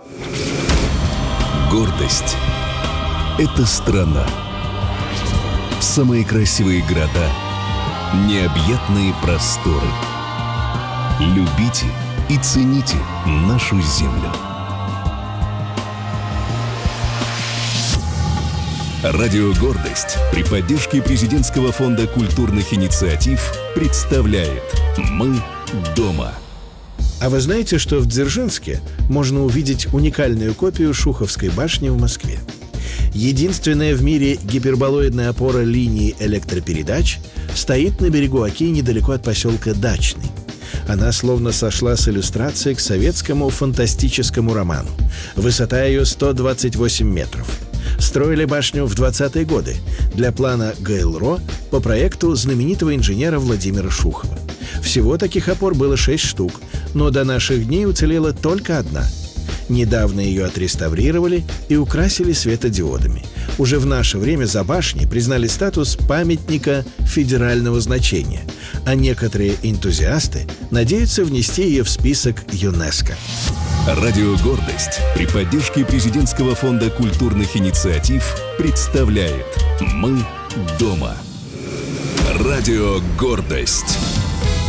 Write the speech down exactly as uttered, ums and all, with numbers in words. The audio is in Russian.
Гордость — это страна. Самые красивые города, необъятные просторы. Любите и цените нашу землю. Радио «Гордость» при поддержке Президентского фонда культурных инициатив представляет «Мы дома». А вы знаете, что в Дзержинске можно увидеть уникальную копию Шуховской башни в Москве? Единственная в мире гиперболоидная опора линии электропередач стоит на берегу Оки недалеко от поселка Дачный. Она словно сошла с иллюстрации к советскому фантастическому роману. Высота ее сто двадцать восемь метров. Строили башню в двадцатые годы для плана ГЛРО по проекту знаменитого инженера Владимира Шухова. Всего таких опор было шесть штук, но до наших дней уцелела только одна. Недавно ее отреставрировали и украсили светодиодами. Уже в наше время за башней признали статус памятника федерального значения, а некоторые энтузиасты надеются внести ее в список ЮНЕСКО. Радио «Гордость» при поддержке Президентского фонда культурных инициатив представляет «Мы дома». Радио «Гордость».